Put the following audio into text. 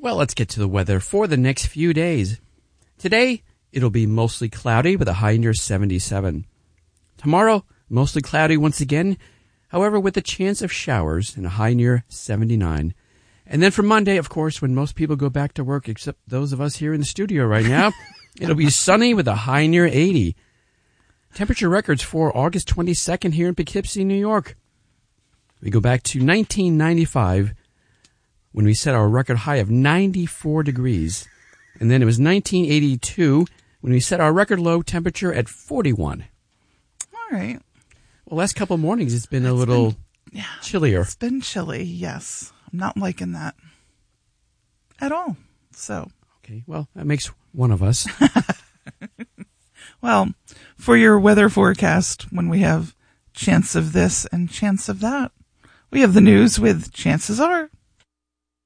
Well, let's get to the weather for the next few days. Today, it'll be mostly cloudy with a high near 77. Tomorrow, mostly cloudy once again, however, with a chance of showers and a high near 79. And then for Monday, of course, when most people go back to work, except those of us here in the studio right now, it'll be sunny with a high near 80. Temperature records for August 22nd here in Poughkeepsie, New York. We go back to 1995 when we set our record high of 94 degrees. And then it was 1982 when we set our record low temperature at 41. All right. Well, last couple of mornings it's been a little chillier. It's been chilly, yes. I'm not liking that at all. So. Okay, well, that makes one of us. Well, for your weather forecast, when we have chance of this and chance of that, we have the news with Chances Are.